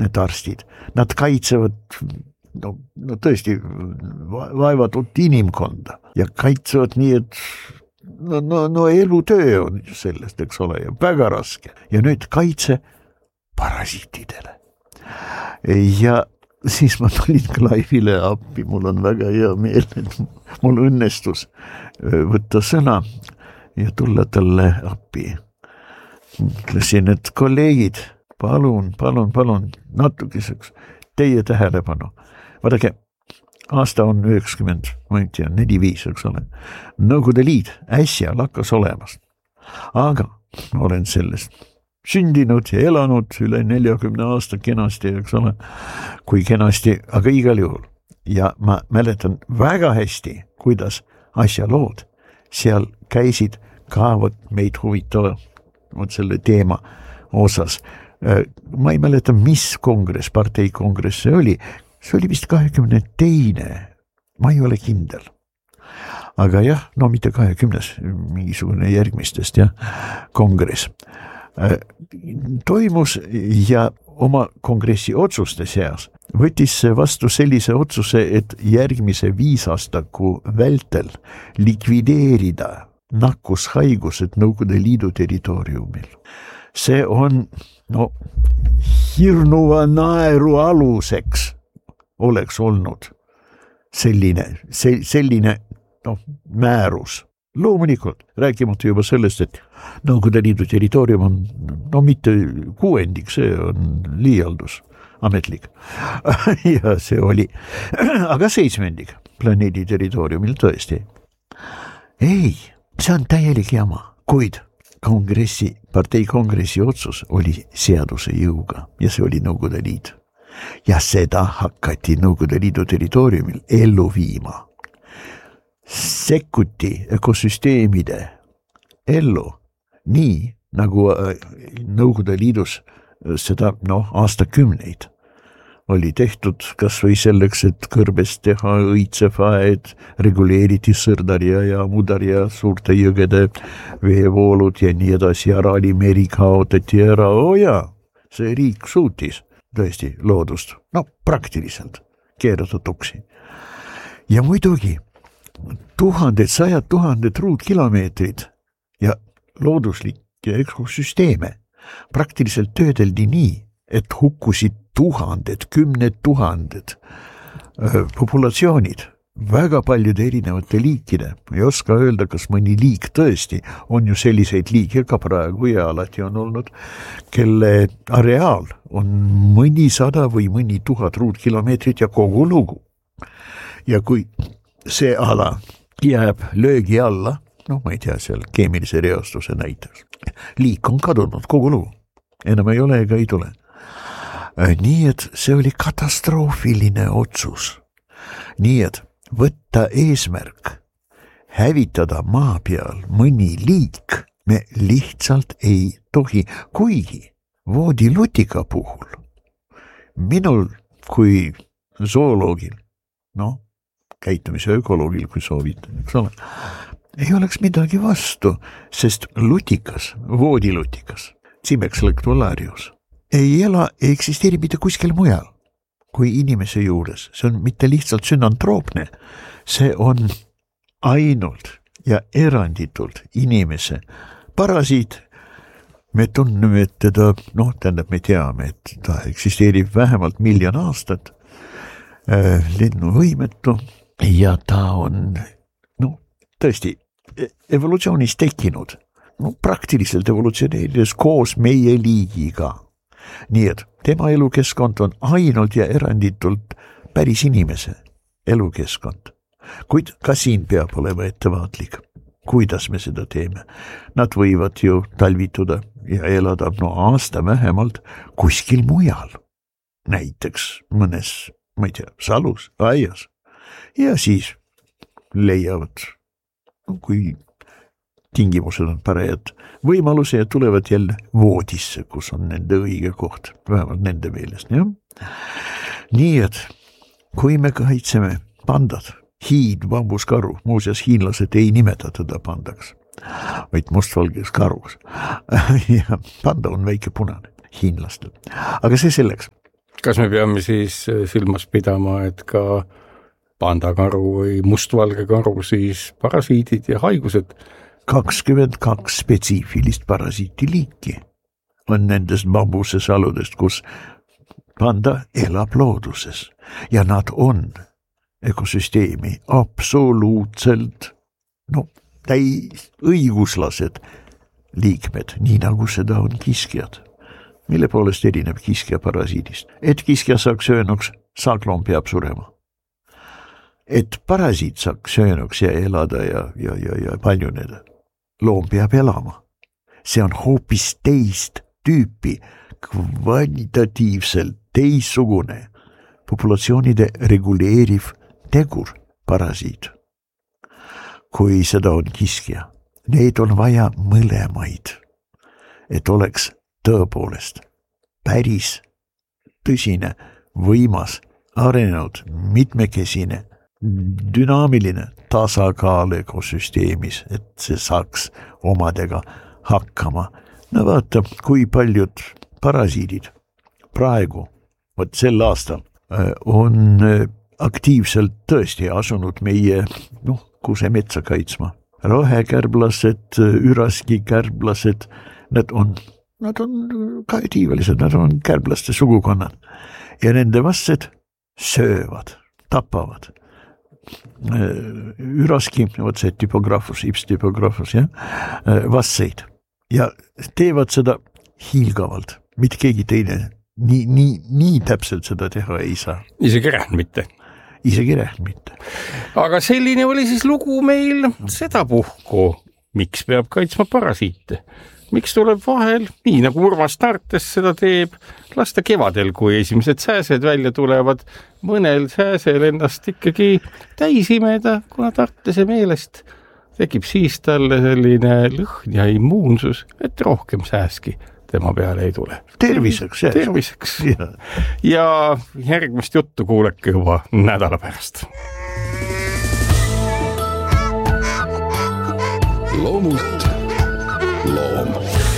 need arstid, nad kaitsevad no tõesti vaevatut inimkonda ja kaitsevad nii, et no elutöö on sellest, eks ole, ja väga raske. Ja nüüd kaitse parasiitidele. Ja siis ma tulin Clive'ile appi, mul on väga hea meel, et mul õnnestus võtta sõna ja tulla talle appi. Ütlesin, et kolleegid, palun, natukeseks teie tähelepanu. Vaadake, aasta on 90, ma ei tea, 4-5, eks ole. Nõukogude Liit äsja lakkas olemast. Aga olen sellest sündinud ja elanud üle 40 aasta kenasti, eks ole, kui kenasti, aga igal juhul. Ja ma mäletan väga hästi, kuidas asjalood seal käisid ka meid huvitava selle teema osas. Ma ei mäleta, mis kongress, parteikongress see oli vist 22. Ma ei ole kindel. Aga jah, no mitte 20, mingisugune järgmistest kongress. Toimus ja oma kongressi otsuste seas võttis vastu sellise otsuse, et järgmise 5 aastaku vältel likvideerida nakkushaigused Nõukogude Liidu territooriumil. See on hirnuva naeru aluseks oleks olnud selline määrus. Loomulikult, rääkimata juba sellest, et Nõukogude Liidu territoorium on mitte 6, see on liialdus, ametlik. Ja see oli, aga 7 planeedi territooriumil tõesti. Ei, see on täielik jama, kuid parteikongressi otsus oli seaduse jõuga ja see oli Nõukogude Liit. Ja seda hakati Nõukogude Liidu territooriumil ellu viima. Sekkuti ökosüsteemide ellu nii, nagu Nõukogude Liidus seda aastakümneid oli tehtud kas või selleks, et kõrbest teha õitsefaed, reguleeriti Sõrdarja ja Mudarja suurte jõgede veevoolud ja nii edasi, Araali meri kaotati ära. See riik suutis tõesti loodust, praktiliselt keerata tuksi. Ja muidugi 100,000 ruutkilomeetrid ja looduslikke ökosüsteeme praktiliselt töödeldi nii, et hukkusid 1000, 10 000 populatsioonid, väga paljude erinevate liikide. Ei oska öelda, kas mõni liik tõesti on ju selliseid liike ka praegu ja alati on olnud, kelle areaal on mõnisada või mõni 1000 ruutkilomeetrit ja kogu lugu. Ja kui see ala jääb löögi alla, ma ei tea, seal keemilise reostuse näiteks, liik on kadunud kogu lugu, enam ei ole ega ei tule. Nii et see oli katastroofiline otsus. Nii et võtta eesmärk hävitada maa peal mõni liik me lihtsalt ei tohi, kuigi voodilutika puhul minul kui zooloogil, käitumise ökoloogil, kui soovite, eks ole, ei oleks midagi vastu, sest voodilutikas, Cimex lectularius, ei eksisteeri mitte kuskil mujal kui inimese juures. See on mitte lihtsalt sünantroopne, see on ainult ja eranditult inimese parasiit. Me tunneme, et teda, me teame, et ta eksisteerib vähemalt 1 000 000 aastat, lennuvõimetu ja ta on tõesti evolutsioonis tekkinud, praktiliselt evolutsioneerides koos meie liigiga. Nii et tema elukeskkond on ainult ja eranditult päris inimese elukeskkond. Kuid ka siin peab olema ettevaatlik, kuidas me seda teeme. Nad võivad ju talvituda ja elada aasta vähemalt kuskil mujal. Näiteks mõnes, ma ei tea, salus, aias. Ja siis leiavad, kui tingimused on parajad võimaluse ja tulevad jälle voodisse, kus on nende õige koht, vähemalt nende meelest. Nii et kui me kaitseme pandad, hiidbambuskaru, muuseas hiinlased ei nimeta teda pandaks, vaid mustvalges karuks. Ja panda on väike punane hiinlastel. Aga see selleks. Kas me peame siis silmas pidama, et ka pandakaru või mustvalge karu siis parasiidid ja haigused? 22 spetsiifilist parasiitiliiki on nendest bambusesaludest, kus panda elab looduses ja nad on ökosüsteemi absoluutselt täis õiguslased liikmed, nii nagu seda on kiskjad. Mille poolest erineb kiskja parasiidist? Et kiskja saaks söönuks, saakloom peab surema. Et parasiit saaks söönuks ja elada ja paljuneda, loom peab elama. See on hoopis teist tüüpi, kvalitatiivselt teissugune populatsioonide reguleeriv tegur parasiit. Kui seda on kiskja, neid on vaja mõlemaid, et oleks tõepoolest päris tõsine, võimas, arenenud, mitmekesine, dünaamiline tasakaal ökosüsteemis, et see saaks omadega hakkama. No vaata, kui paljud parasiidid praegu, sel aastal, on aktiivselt tõesti asunud meie kusemetsa kaitsma. Rohekärblased, üraskikärblased, nad on kaetiivelised, nad on kärblaste sugukonnad ja nende vastsed söövad, tapavad. Üraski, see typograafus, ipstypograafus, vastseid ja teevad seda hiilgavalt, mitte keegi teine nii täpselt seda teha ei saa. Isegi rähn mitte. Aga selline oli siis lugu meil sedapuhku. Miks peab kaitsma parasiite? Miks tuleb vahel, nii nagu Urmas Tartes seda teeb, lasta kevadel, kui esimesed sääsed välja tulevad, mõnel sääsel ennast ikkagi täis imeda, kuna Tartese meelest tekib siis talle selline lõhn ja immuunsus, et rohkem sääski tema peale ei tule. Terviseks. Ja järgmist juttu kuuleke juba nädala pärast. Loomult loom.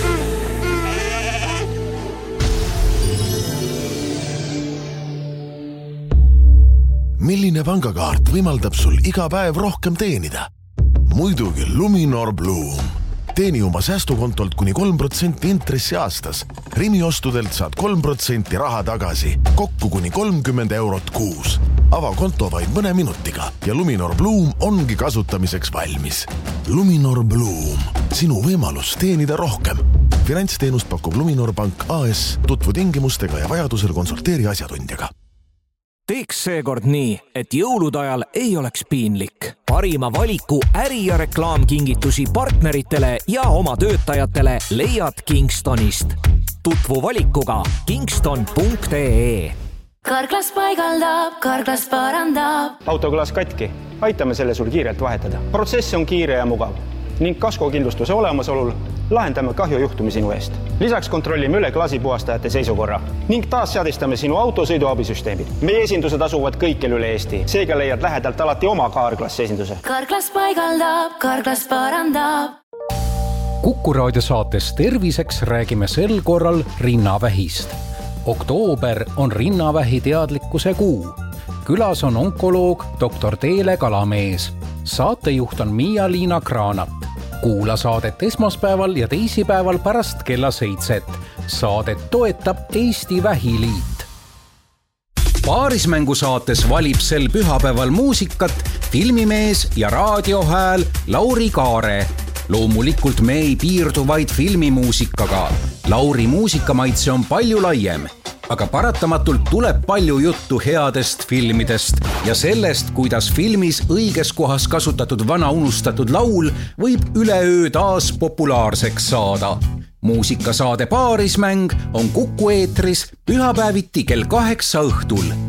Milline pangakaart võimaldab sul iga päev rohkem teenida? Muidugi Luminor Bloom. Teeni oma säästukontolt kuni 3% intressi aastas. Rimi ostudelt saad 3% raha tagasi, kokku kuni 30 eurot kuus. Ava konto vaid mõne minutiga ja Luminor Bloom ongi kasutamiseks valmis. Luminor Bloom, sinu võimalus teenida rohkem. Finantsteenust pakub Luminor Pank AS, tutvu tingimustega ja vajadusel konsulteeri asjatundjaga. Teeks seekord nii, et jõulude ajal ei oleks piinlik. Parima valiku äri- ja reklaamkingitusi partneritele ja oma töötajatele leiad Kingstonist. Tutvu valikuga kingston.ee. Karklas paigaldab, Karklas parandab. Autoklaas katki. Aitame selle sul kiirelt vahetada. Protsess on kiire ja mugav. Ning kaskokindlustuse olemasolul lahendame kahjujuhtumi sinu eest. Lisaks kontrollime üle klaasipuhastajate seisukorra ning taas seadistame sinu autosõiduabisüsteemid. Meie esindused asuvad kõikjal üle Eesti. Seega leiad lähedalt alati oma Karklas esinduse. Karklas paigaldab, Karklas parandab. Kuku raadiosaates Terviseks räägime sel korral rinnavähist. Oktoober on rinnavähi teadlikkuse kuu. Külas on onkoloog Dr. Teele Kalamees. Saatejuht on Miia-Liina Kraanat. Kuula saadet esmaspäeval ja teisipäeval pärast kella 7. Saadet toetab Eesti Vähiliit. Paarismängu saates valib sel pühapäeval muusikat filmimees ja raadiohääl Lauri Kaare. Loomulikult me ei piirdu vaid filmimuusikaga. Lauri muusikamaitse on palju laiem, aga paratamatult tuleb palju juttu headest filmidest ja sellest, kuidas filmis õiges kohas kasutatud vana unustatud laul võib üleöö taas populaarseks saada. Muusikasaade Paarismäng on Kuku eetris pühapäeviti kell 8 õhtul.